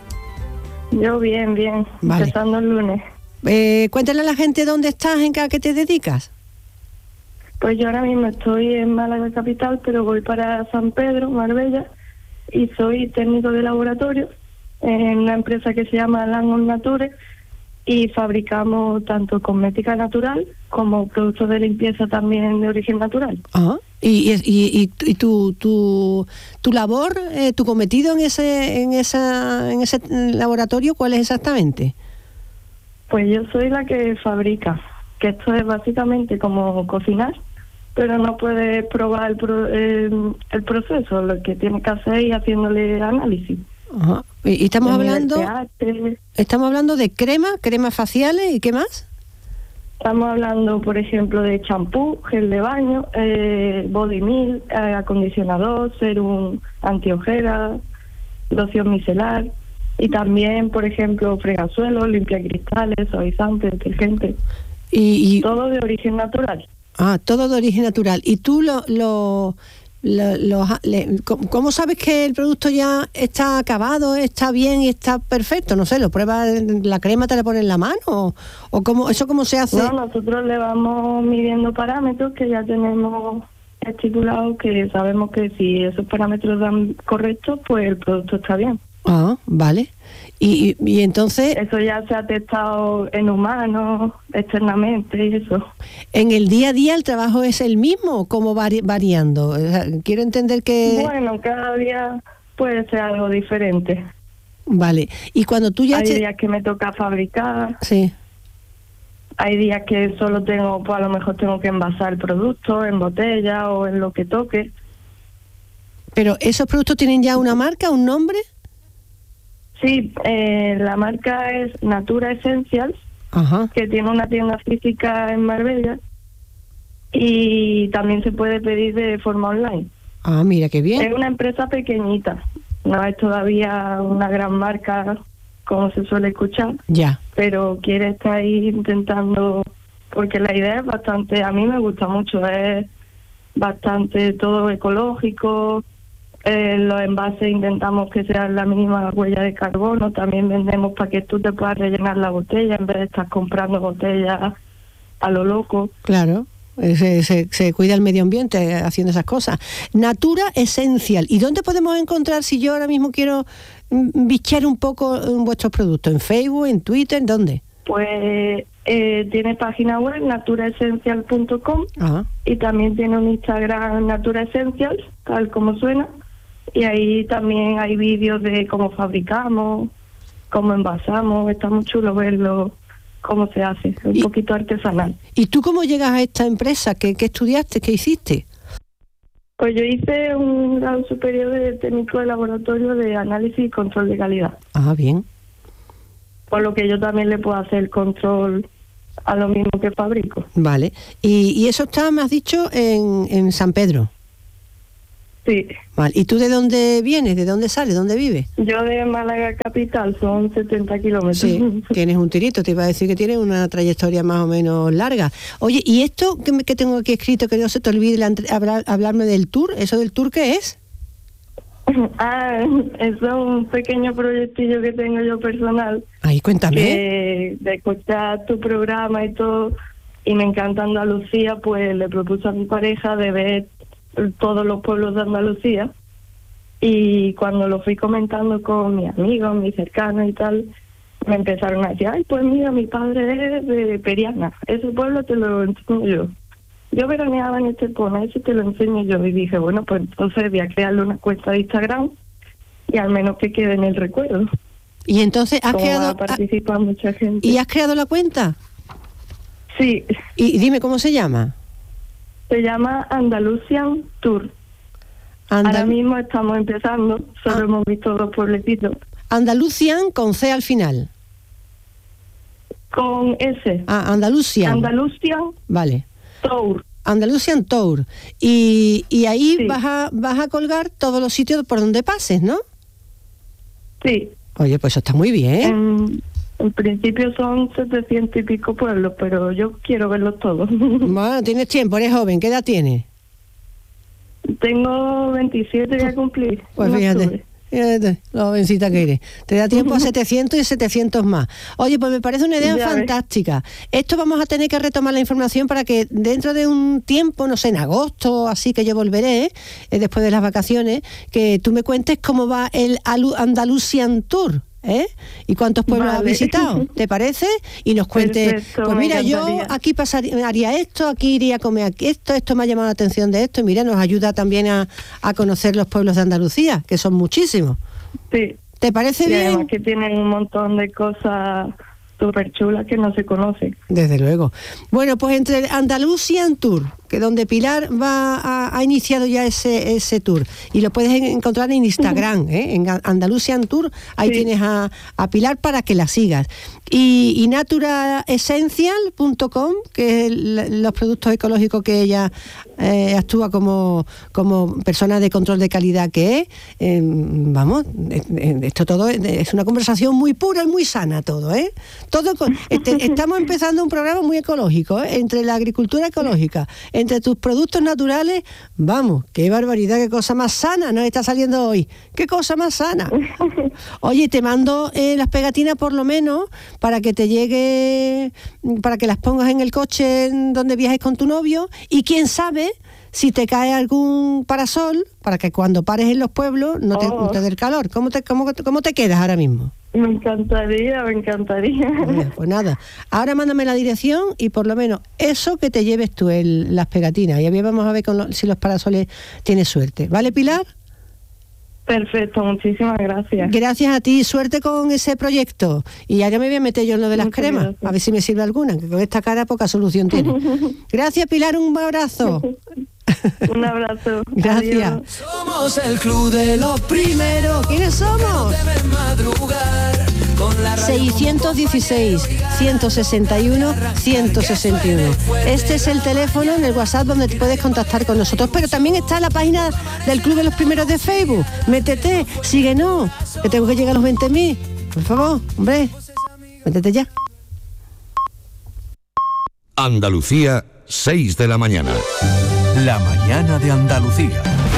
Yo bien, bien. Vale. Empezando el lunes. Eh, cuéntale a la gente dónde estás, en qué te dedicas. Pues yo ahora mismo estoy en Málaga capital, pero voy para San Pedro, Marbella, y soy técnico de laboratorio en una empresa que se llama Langon Nature, y fabricamos tanto cosmética natural como productos de limpieza también de origen natural. Ah, y, y, y, y tu, tu, tu labor, eh, tu cometido en ese, en, esa, en ese laboratorio, ¿cuál es exactamente? Pues yo soy la que fabrica, que esto es básicamente como cocinar, pero no puedes probar el, pro, el, el proceso, lo que tienes que hacer es haciéndole análisis. Ajá. Y estamos hablando estamos hablando de crema, cremas faciales y qué más. Estamos hablando, por ejemplo, de champú, gel de baño, eh, body milk, eh, acondicionador, serum antiojera, loción micelar, y también, por ejemplo, fregasuelos, limpiacristales, suavizantes, detergentes. Y, y todo de origen natural. Ah, todo de origen natural. ¿Y tú lo, lo, lo, lo le, cómo sabes que el producto ya está acabado, está bien y está perfecto? No sé, ¿lo pruebas, la crema te la pones en la mano? ¿O, o cómo, eso cómo se hace? No, nosotros le vamos midiendo parámetros que ya tenemos estipulados, que sabemos que si esos parámetros dan correctos, pues el producto está bien. Ah, vale. Y, y, y entonces... Eso ya se ha testado en humanos, externamente y eso. ¿En el día a día el trabajo es el mismo o cómo vari variando? O sea, quiero entender que... Bueno, cada día puede ser algo diferente. Vale. Y cuando tú ya... Hay te... días que me toca fabricar. Sí. Hay días que solo tengo, pues a lo mejor tengo que envasar el producto en botella o en lo que toque. ¿Pero esos productos tienen ya una marca, un nombre? Sí, eh, la marca es Natura Essentials, Ajá. que tiene una tienda física en Marbella y también se puede pedir de forma online. Ah, mira qué bien. Es una empresa pequeñita, no es todavía una gran marca como se suele escuchar. Ya. Pero quiere estar ahí intentando, porque la idea es bastante, a mí me gusta mucho, es bastante todo ecológico. Eh, los envases intentamos que sean la mínima huella de carbono. También vendemos para que tú te puedas rellenar la botella en vez de estar comprando botellas a lo loco. Claro, se, se, se cuida el medio ambiente haciendo esas cosas. Natura Essential. ¿Y dónde podemos encontrar, si yo ahora mismo quiero bichear un poco vuestros productos? ¿En Facebook, en Twitter, dónde? pues eh, tiene página web natura esencial punto com y también tiene un Instagram Natura Essentials, tal como suena, y ahí también hay vídeos de cómo fabricamos, cómo envasamos. Está muy chulo verlo, cómo se hace, un y, poquito artesanal. ¿Y tú cómo llegas a esta empresa? ¿Qué, qué estudiaste? ¿Qué hiciste? Pues yo hice un grado superior de técnico de laboratorio de análisis y control de calidad. Ah, bien. Por lo que yo también le puedo hacer control a lo mismo que fabrico. Vale. Y, y eso está, me has dicho, en, en San Pedro. Sí. Vale. ¿Y tú de dónde vienes? ¿De dónde sales? ¿Dónde vives? Yo de Málaga capital, son setenta kilómetros. Sí, tienes un tirito, te iba a decir que tienes una trayectoria más o menos larga. Oye, ¿y esto que, me, que tengo aquí escrito, que no se te olvide la, hablar, hablarme del tour? ¿Eso del tour qué es? Ah, eso es un pequeño proyectillo que tengo yo personal. Ay, cuéntame. De, de escuchar tu programa y todo, y me encanta Andalucía, pues le propuse a mi pareja de ver todos los pueblos de Andalucía, y cuando lo fui comentando con mis amigos, mis cercanos y tal, me empezaron a decir, ay, pues mira, mi padre es de Periana, ese pueblo te lo enseño yo. Yo veraneaba en este pueblo, ese te lo enseño yo, y dije, bueno, pues entonces voy a crearle una cuenta de Instagram y al menos que quede en el recuerdo. Y entonces has Como creado... va a participar mucha gente. ¿Y has creado la cuenta? Sí. Y dime, ¿cómo se llama? Se llama Andalusian Tour. Andal... Ahora mismo estamos empezando, solo ah. hemos visto dos pueblecitos. Andalusian con C al final. Con S. Ah, Andalusian. Andalusian. Vale. Tour. Andalusian Tour. Y, y ahí sí. vas a vas a colgar todos los sitios por donde pases, ¿no? Sí. Oye, pues eso está muy bien. En, en principio son setecientos y pico pueblos, pero yo quiero verlos todos. Bueno, tienes tiempo, eres joven. ¿Qué edad tienes? Tengo veintisiete, voy a cumplir. Pues fíjate. Fíjate, lo jovencita que eres. Te da tiempo a setecientos y setecientos más. Oye, pues me parece una idea ya fantástica. Ves. Esto vamos a tener que retomar la información para que dentro de un tiempo, no sé, en agosto, así que yo volveré, eh, después de las vacaciones, que tú me cuentes cómo va el Andalusian Tour. ¿Eh? ¿Y cuántos pueblos vale. has visitado? ¿Te parece? Y nos cuentes, perfecto, pues mira, yo aquí pasaría, haría esto, aquí iría a comer aquí esto, esto me ha llamado la atención de esto, y mira, nos ayuda también a, a conocer los pueblos de Andalucía, que son muchísimos. Sí. ¿Te parece y bien? Además que tienen un montón de cosas súper chulas que no se conocen. Desde luego. Bueno, pues entre Andalusian Tour, que donde Pilar va a, ha iniciado ya ese ese tour, y lo puedes encontrar en Instagram, ¿eh? En Andalusian Tour, ahí sí. tienes a, a Pilar para que la sigas. Y, y natura essential punto com, que es el, los productos ecológicos que ella eh, actúa como, como persona de control de calidad que es. Eh, vamos, esto todo es, es una conversación muy pura y muy sana todo, ¿eh? Todo con, este, estamos empezando un programa muy ecológico, ¿eh? Entre la agricultura ecológica, entre tus productos naturales, vamos, qué barbaridad, qué cosa más sana nos está saliendo hoy, qué cosa más sana. Oye, te mando eh, las pegatinas por lo menos para que te llegue, para que las pongas en el coche donde viajes con tu novio, y quién sabe si te cae algún parasol para que cuando pares en los pueblos no te, oh. no te dé el calor. ¿Cómo te, cómo, cómo te quedas ahora mismo? Me encantaría, me encantaría. Bueno, pues nada, ahora mándame la dirección y por lo menos eso que te lleves tú, el, las pegatinas. Y vamos a ver con lo, si los parasoles tienes suerte. ¿Vale, Pilar? Perfecto, muchísimas gracias. Gracias a ti, suerte con ese proyecto. Y ahora me voy a meter yo en lo de las Muchas cremas, gracias. A ver si me sirve alguna, que con esta cara poca solución tiene. Gracias, Pilar, un abrazo. Un abrazo. Gracias. Adiós. Somos el club de los primeros. ¿Quiénes somos? seiscientos dieciséis, ciento sesenta y uno, ciento sesenta y uno. Este es el teléfono en el WhatsApp donde te puedes contactar con nosotros, pero también está la página del Club de los Primeros de Facebook. Métete, síguenos, que tengo que llegar a los veinte mil. Por favor, hombre, métete ya. Andalucía, seis de la mañana. La mañana de Andalucía.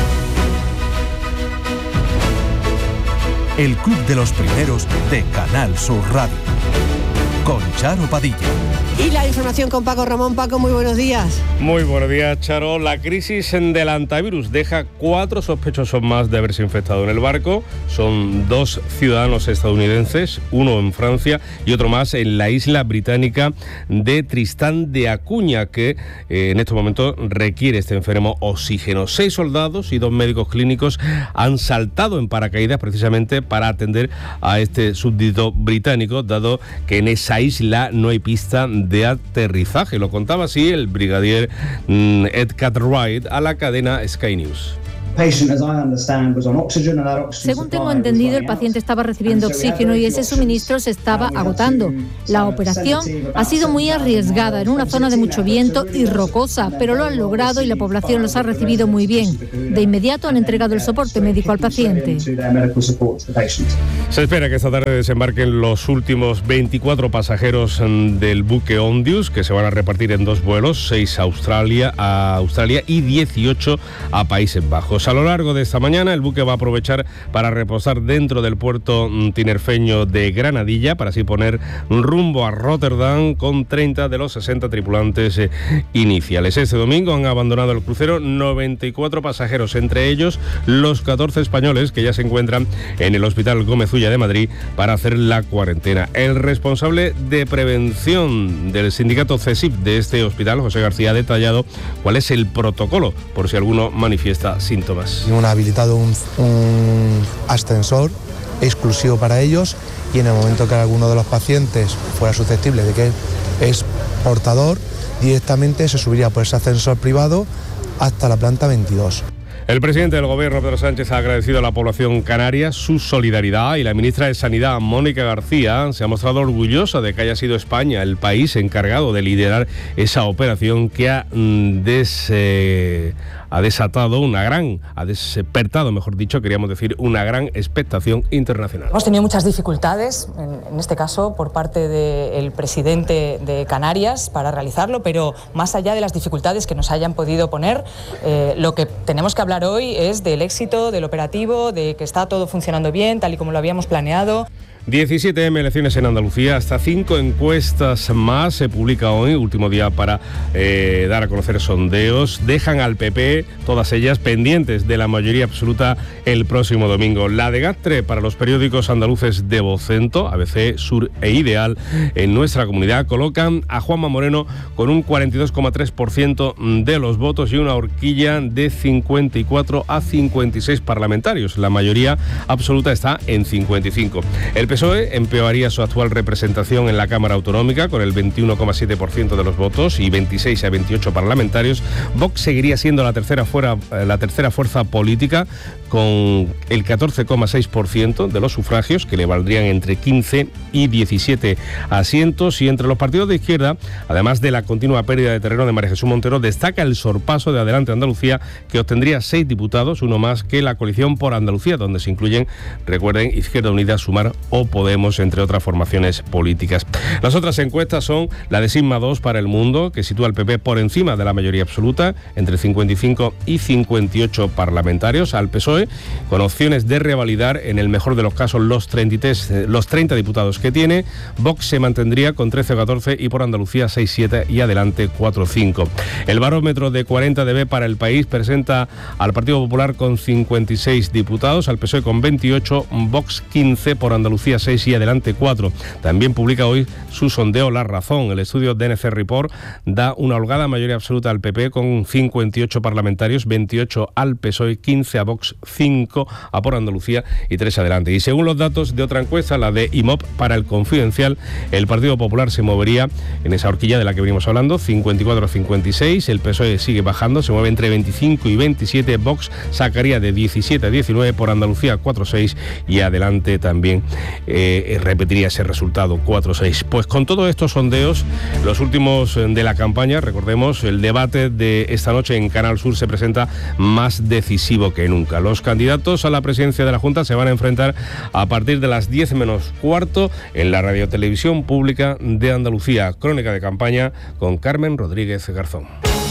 El Club de los Primeros de Canal Sur Radio. Con Charo Padilla. Y la información con Paco Ramón. Paco, muy buenos días. Muy buenos días, Charo. La crisis del antivirus deja cuatro sospechosos más de haberse infectado en el barco. Son dos ciudadanos estadounidenses, uno en Francia y otro más en la isla británica de Tristán de Acuña, que eh, en estos momentos requiere este enfermo oxígeno. Seis soldados y dos médicos clínicos han saltado en paracaídas precisamente para atender a este súbdito británico, dado que en esa isla no hay pista de aterrizaje. Lo contaba así el brigadier mm, Ed Cartwright a la cadena Sky News. Según tengo entendido, el paciente estaba recibiendo oxígeno y ese suministro se estaba agotando. La operación ha sido muy arriesgada en una zona de mucho viento y rocosa, pero lo han logrado y la población los ha recibido muy bien. De inmediato han entregado el soporte médico al paciente. Se espera que esta tarde desembarquen los últimos veinticuatro pasajeros del buque Ondius, que se van a repartir en dos vuelos, seis a Australia, a Australia y dieciocho a Países Bajos. A lo largo de esta mañana, el buque va a aprovechar para reposar dentro del puerto tinerfeño de Granadilla, para así poner rumbo a Rotterdam con treinta de los sesenta tripulantes eh, iniciales. Este domingo han abandonado el crucero noventa y cuatro pasajeros, entre ellos los catorce españoles que ya se encuentran en el Hospital Gómez Ulla de Madrid para hacer la cuarentena. El responsable de prevención del sindicato CESIP de este hospital, José García, ha detallado cuál es el protocolo por si alguno manifiesta síntomas. Hemos habilitado un, un ascensor exclusivo para ellos y en el momento que alguno de los pacientes fuera susceptible de que es portador, directamente se subiría por ese ascensor privado hasta la planta veintidós. El presidente del Gobierno, Pedro Sánchez, ha agradecido a la población canaria su solidaridad y la ministra de Sanidad, Mónica García, se ha mostrado orgullosa de que haya sido España el país encargado de liderar esa operación que ha des... Eh, ha desatado una gran, ha despertado, mejor dicho, queríamos decir, una gran expectación internacional. Hemos tenido muchas dificultades, en, en este caso, por parte del presidente de Canarias para realizarlo, pero más allá de las dificultades que nos hayan podido poner, eh, lo que tenemos que hablar hoy es del éxito del operativo, de que está todo funcionando bien, tal y como lo habíamos planeado. diecisiete eme elecciones en Andalucía, hasta cinco encuestas más se publica hoy, último día para eh, dar a conocer sondeos. Dejan al P P, todas ellas pendientes de la mayoría absoluta el próximo domingo. La de Gastre para los periódicos andaluces de Vocento, A B C, Sur e Ideal, en nuestra comunidad colocan a Juanma Moreno con un cuarenta y dos coma tres por ciento de los votos y una horquilla de cincuenta y cuatro a cincuenta y seis parlamentarios. La mayoría absoluta está en cincuenta y cinco. El P S O E empeoraría su actual representación en la Cámara Autonómica con el veintiuno coma siete por ciento de los votos y veintiséis a veintiocho parlamentarios. Vox seguiría siendo la tercera, fuera, la tercera fuerza política con el catorce coma seis por ciento de los sufragios, que le valdrían entre quince y diecisiete asientos. Y entre los partidos de izquierda, además de la continua pérdida de terreno de María Jesús Montero, destaca el sorpaso de Adelante Andalucía, que obtendría seis diputados, uno más que la coalición por Andalucía, donde se incluyen, recuerden, Izquierda Unida, Sumar o Podemos, entre otras formaciones políticas. Las otras encuestas son la de Sigma dos para El Mundo, que sitúa al P P por encima de la mayoría absoluta, entre cincuenta y cinco y cincuenta y ocho parlamentarios, al P S O E, con opciones de revalidar, en el mejor de los casos, los treinta, y tres, los treinta diputados que tiene. Vox se mantendría con trece o catorce y por Andalucía seis siete y Adelante cuatro cinco. El barómetro de cuarenta D B para El País presenta al Partido Popular con cincuenta y seis diputados, al P S O E con veintiocho, Vox quince, por Andalucía seis y Adelante cuatro. También publica hoy su sondeo La Razón. El estudio D N C Report da una holgada mayoría absoluta al P P con cincuenta y ocho parlamentarios, veintiocho al P S O E, quince a Vox, cinco a por Andalucía y tres Adelante. Y según los datos de otra encuesta, la de I M O P para El Confidencial, el Partido Popular se movería en esa horquilla de la que venimos hablando, cincuenta y cuatro a cincuenta y seis, el P S O E sigue bajando, se mueve entre veinticinco y veintisiete, Vox sacaría de diecisiete a diecinueve, por Andalucía cuatro seis y Adelante también Eh, repetiría ese resultado, cuatro seis. Pues con todos estos sondeos, los últimos de la campaña, recordemos, el debate de esta noche en Canal Sur se presenta más decisivo que nunca. Los candidatos a la presidencia de la Junta se van a enfrentar a partir de las diez menos cuarto en la Radiotelevisión Pública de Andalucía. Crónica de campaña con Carmen Rodríguez Garzón.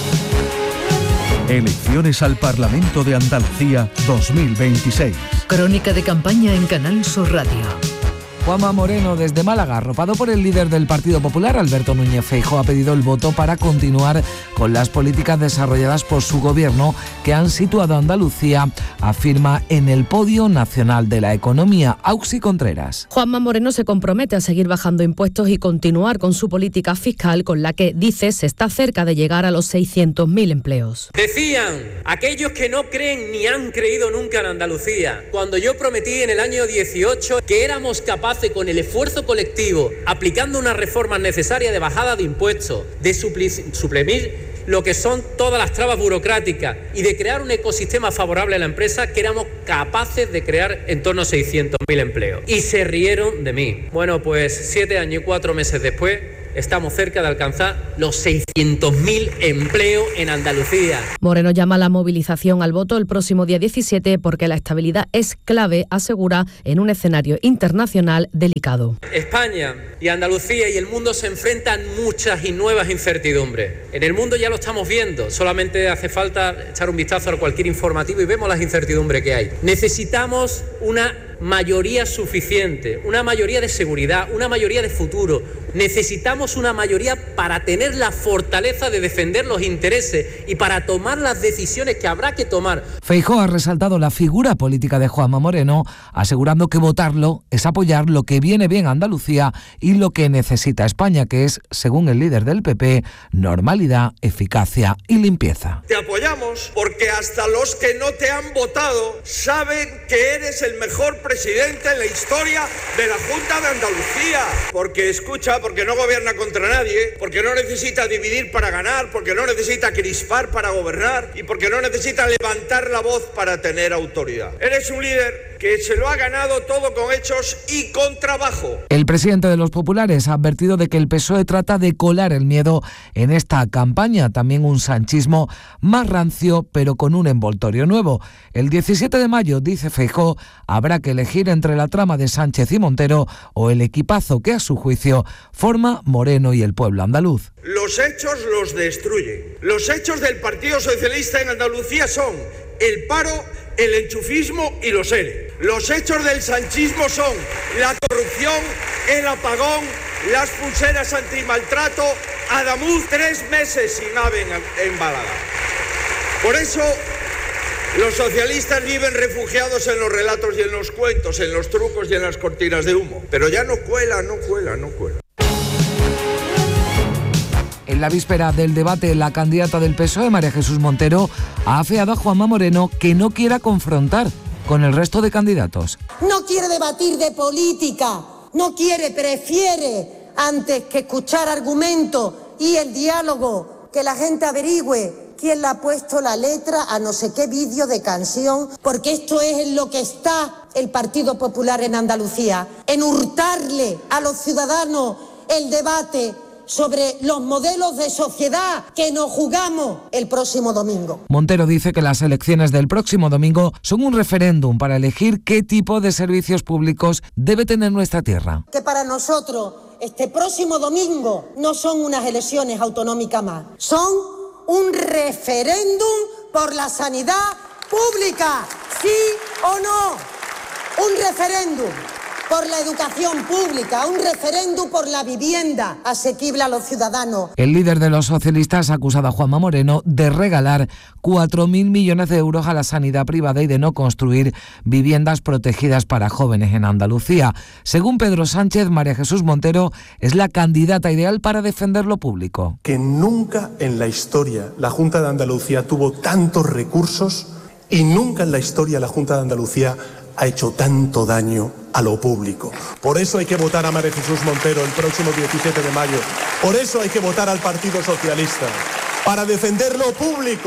Elecciones al Parlamento de Andalucía dos mil veintiséis. Crónica de campaña en Canal Sur Radio. Juanma Moreno desde Málaga, arropado por el líder del Partido Popular, Alberto Núñez Feijóo, ha pedido el voto para continuar con las políticas desarrolladas por su gobierno que han situado a Andalucía, afirma, en el podio nacional de la economía. Auxi Contreras. Juanma Moreno se compromete a seguir bajando impuestos y continuar con su política fiscal, con la que, dice, se está cerca de llegar a los seiscientos mil empleos. Decían aquellos que no creen ni han creído nunca en Andalucía, cuando yo prometí en el año dieciocho que éramos capaces, con el esfuerzo colectivo, aplicando una reforma necesaria de bajada de impuestos, de suprimir lo que son todas las trabas burocráticas y de crear un ecosistema favorable a la empresa, que éramos capaces de crear en torno a seiscientos mil empleos. Y se rieron de mí. Bueno, pues siete años y cuatro meses después, estamos cerca de alcanzar los seiscientos mil empleos en Andalucía. Moreno llama a la movilización al voto el próximo día diecisiete porque la estabilidad es clave, asegura, en un escenario internacional delicado. España y Andalucía y el mundo se enfrentan muchas y nuevas incertidumbres. En el mundo ya lo estamos viendo, solamente hace falta echar un vistazo a cualquier informativo y vemos las incertidumbres que hay. Necesitamos una mayoría suficiente, una mayoría de seguridad, una mayoría de futuro. Necesitamos una mayoría para tener la fortaleza de defender los intereses y para tomar las decisiones que habrá que tomar. Feijóo ha resaltado la figura política de Juanma Moreno, asegurando que votarlo es apoyar lo que viene bien a Andalucía y lo que necesita España, que es, según el líder del P P, normalidad, eficacia y limpieza. Te apoyamos porque hasta los que no te han votado saben que eres el mejor presidente en la historia de la Junta de Andalucía. Porque escucha, porque no gobierna contra nadie, porque no necesita dividir para ganar, porque no necesita crispar para gobernar y porque no necesita levantar la voz para tener autoridad. Eres un líder que se lo ha ganado todo con hechos y con trabajo. El presidente de los populares ha advertido de que el P S O E trata de colar el miedo en esta campaña, también un sanchismo más rancio pero con un envoltorio nuevo. El diecisiete de mayo, dice Feijóo, habrá que elegir entre la trama de Sánchez y Montero o el equipazo que a su juicio forma Moreno y el pueblo andaluz. Los hechos los destruyen. Los hechos del Partido Socialista en Andalucía son el paro, el enchufismo y los E R E. Los hechos del sanchismo son la corrupción, el apagón, las pulseras antimaltrato, Adamuz tres meses sin ave en, en Málaga. Por eso los socialistas viven refugiados en los relatos y en los cuentos, en los trucos y en las cortinas de humo. Pero ya no cuela, no cuela, no cuela. En la víspera del debate, la candidata del P S O E, María Jesús Montero, ha afeado a Juanma Moreno que no quiera confrontar con el resto de candidatos. No quiere debatir de política, no quiere, prefiere, antes que escuchar argumentos y el diálogo, que la gente averigüe quién le ha puesto la letra a no sé qué vídeo de canción, porque esto es en lo que está el Partido Popular en Andalucía, en hurtarle a los ciudadanos el debate sobre los modelos de sociedad que nos jugamos el próximo domingo. Montero dice que las elecciones del próximo domingo son un referéndum para elegir qué tipo de servicios públicos debe tener nuestra tierra. Que para nosotros este próximo domingo no son unas elecciones autonómicas más, son un referéndum por la sanidad pública, sí o no, un referéndum por la educación pública, un referéndum por la vivienda asequible a los ciudadanos. El líder de los socialistas ha acusado a Juanma Moreno de regalar cuatro mil millones de euros a la sanidad privada y de no construir viviendas protegidas para jóvenes en Andalucía. Según Pedro Sánchez, María Jesús Montero es la candidata ideal para defender lo público. Que nunca en la historia la Junta de Andalucía tuvo tantos recursos y nunca en la historia la Junta de Andalucía ha hecho tanto daño a lo público. Por eso hay que votar a María Jesús Montero el próximo diecisiete de mayo. Por eso hay que votar al Partido Socialista, para defender lo público.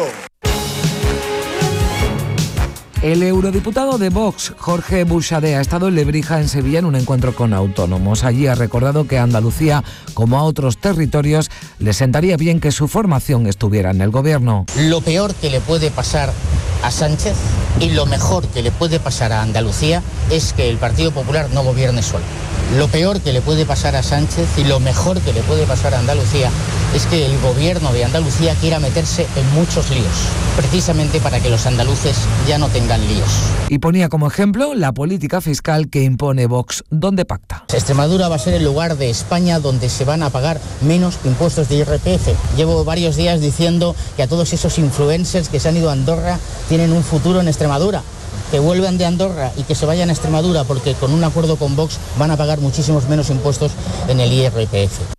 El eurodiputado de Vox, Jorge Buxadé, ha estado en Lebrija, en Sevilla, en un encuentro con autónomos. Allí ha recordado que a Andalucía, como a otros territorios, le sentaría bien que su formación estuviera en el gobierno. Lo peor que le puede pasar a Sánchez y lo mejor que le puede pasar a Andalucía es que el Partido Popular no gobierne solo. Lo peor que le puede pasar a Sánchez y lo mejor que le puede pasar a Andalucía es que el gobierno de Andalucía quiera meterse en muchos líos, precisamente para que los andaluces ya no tengan líos. Y ponía como ejemplo la política fiscal que impone Vox, donde pacta. Extremadura va a ser el lugar de España donde se van a pagar menos impuestos de I R P F. Llevo varios días diciendo que a todos esos influencers que se han ido a Andorra tienen un futuro en Extremadura. Que vuelvan de Andorra y que se vayan a Extremadura porque con un acuerdo con Vox van a pagar muchísimos menos impuestos en el I R P F.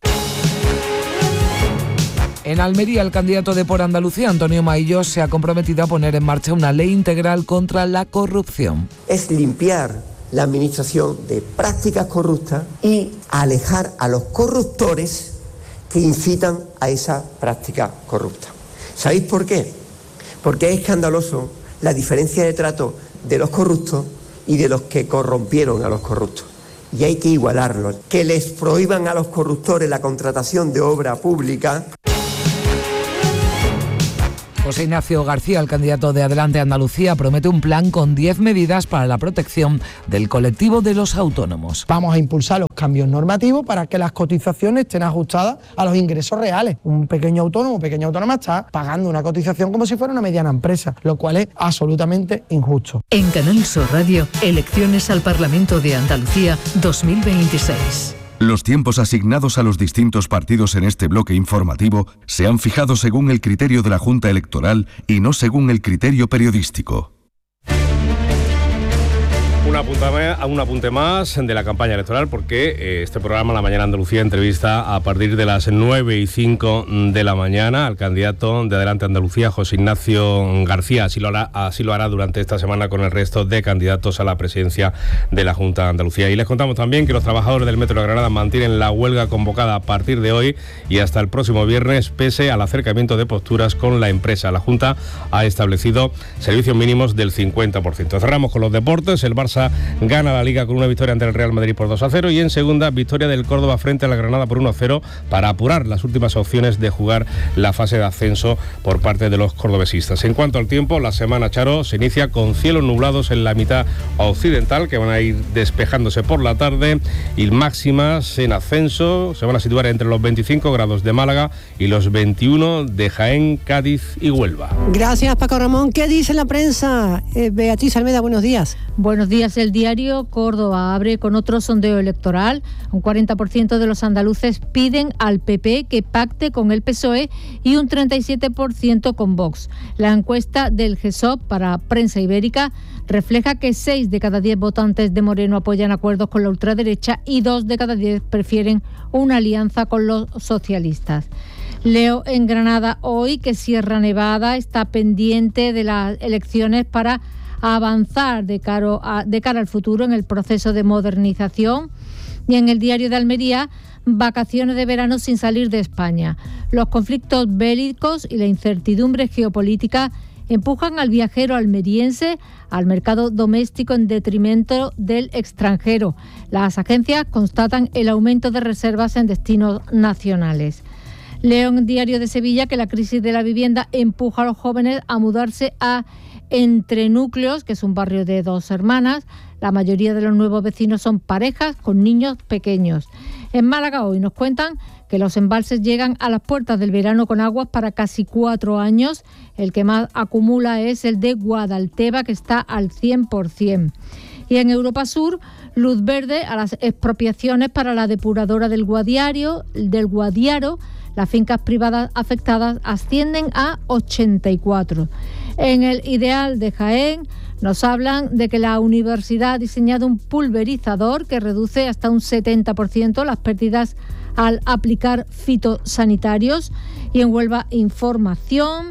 En Almería, el candidato de Por Andalucía, Antonio Maillo, se ha comprometido a poner en marcha una ley integral contra la corrupción. Es limpiar la administración de prácticas corruptas y alejar a los corruptores que incitan a esa práctica corrupta. ¿Sabéis por qué? Porque es escandaloso la diferencia de trato de los corruptos y de los que corrompieron a los corruptos. Y hay que igualarlos. Que les prohíban a los corruptores la contratación de obra pública. José Ignacio García, el candidato de Adelante Andalucía, promete un plan con diez medidas para la protección del colectivo de los autónomos. Vamos a impulsar los cambios normativos para que las cotizaciones estén ajustadas a los ingresos reales. Un pequeño autónomo, pequeña autónoma está pagando una cotización como si fuera una mediana empresa, lo cual es absolutamente injusto. En Canal Sur Radio, elecciones al Parlamento de Andalucía dos mil veintiséis. Los tiempos asignados a los distintos partidos en este bloque informativo se han fijado según el criterio de la Junta Electoral y no según el criterio periodístico. Un apunte, un apunte más de la campaña electoral porque eh, este programa La Mañana Andalucía entrevista a partir de las nueve y cinco de la mañana al candidato de Adelante Andalucía, José Ignacio García. Así lo hará, así lo hará durante esta semana con el resto de candidatos a la presidencia de la Junta de Andalucía. Y les contamos también que los trabajadores del Metro de Granada mantienen la huelga convocada a partir de hoy y hasta el próximo viernes, pese al acercamiento de posturas con la empresa. La Junta ha establecido servicios mínimos del cincuenta por ciento. Cerramos con los deportes. El Barça gana la Liga con una victoria ante el Real Madrid por dos a cero y en segunda victoria del Córdoba frente a la Granada por uno a cero para apurar las últimas opciones de jugar la fase de ascenso por parte de los cordobesistas. En cuanto al tiempo, la semana, Charo, se inicia con cielos nublados en la mitad occidental que van a ir despejándose por la tarde y máximas en ascenso se van a situar entre los veinticinco grados de Málaga y los veintiuno de Jaén, Cádiz y Huelva. Gracias, Paco Ramón. ¿Qué dice la prensa? Eh, Beatriz Almeida, buenos días. Buenos días. El diario Córdoba abre con otro sondeo electoral. Un cuarenta por ciento de los andaluces piden al P P que pacte con el P S O E y un treinta y siete por ciento con Vox. La encuesta del G S O P para Prensa Ibérica refleja que seis de cada diez votantes de Moreno apoyan acuerdos con la ultraderecha y dos de cada diez prefieren una alianza con los socialistas. Leo en Granada hoy que Sierra Nevada está pendiente de las elecciones para avanzar de cara, a, de cara al futuro en el proceso de modernización. Y en el diario de Almería, vacaciones de verano sin salir de España. Los conflictos bélicos y la incertidumbre geopolítica empujan al viajero almeriense al mercado doméstico en detrimento del extranjero. Las agencias constatan el aumento de reservas en destinos nacionales. Leo en Diario de Sevilla que la crisis de la vivienda empuja a los jóvenes a mudarse a Entre Núcleos, que es un barrio de dos hermanas. La mayoría de los nuevos vecinos son parejas con niños pequeños. En Málaga hoy nos cuentan que los embalses llegan a las puertas del verano con aguas para casi cuatro años. El que más acumula es el de Guadalteba, que está al cien por ciento. Y en Europa Sur, luz verde a las expropiaciones para la depuradora del Guadiaro, del Guadiaro. Las fincas privadas afectadas ascienden a ochenta y cuatro. En el Ideal de Jaén nos hablan de que la universidad ha diseñado un pulverizador que reduce hasta un setenta por ciento las pérdidas al aplicar fitosanitarios. Y en Huelva, información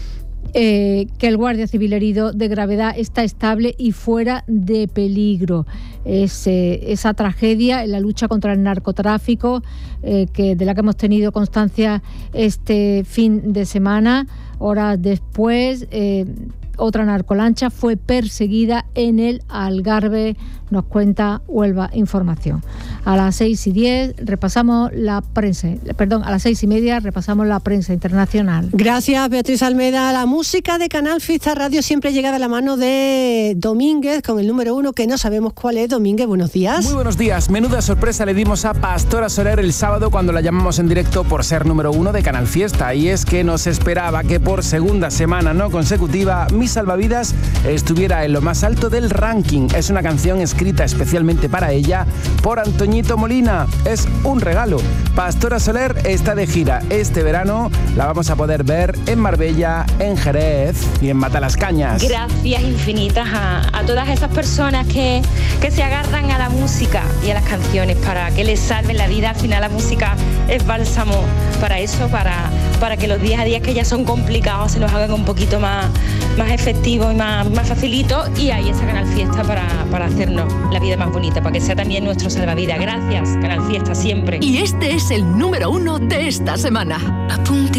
eh, que el guardia civil herido de gravedad está estable y fuera de peligro. Es, eh, esa tragedia en la lucha contra el narcotráfico eh, que, de la que hemos tenido constancia este fin de semana. Horas después, eh, otra narcolancha fue perseguida en el Algarve, nos cuenta Huelva Información. A las seis y diez repasamos la prensa, perdón, a las seis y media repasamos la prensa internacional. Gracias, Beatriz Almeida. La música de Canal Fiesta Radio siempre llega de la mano de Domínguez con el número uno, que no sabemos cuál es. Domínguez, buenos días. Muy buenos días. Menuda sorpresa le dimos a Pastora Soler el sábado cuando la llamamos en directo por ser número uno de Canal Fiesta. Y es que nos esperaba que por segunda semana no consecutiva Mi Salvavidas estuviera en lo más alto del ranking. Es una canción escrita especialmente para ella por Antoñito Molina. Es un regalo. Pastora Soler está de gira este verano. La vamos a poder ver en Marbella, en Jerez y en Matalascañas. Gracias infinitas a, a todas esas personas que, que se agarran a la música y a las canciones para que les salven la vida. Al final la música es bálsamo para eso, para, para que los días a días que ya son complicados se los hagan un poquito más, más efectivos y más, más facilitos, y ahí está Canal Fiesta para, para hacernos la vida más bonita, para que sea también nuestro salvavidas. Gracias, Canal Fiesta, siempre. Y este es el número uno de esta semana. Apunti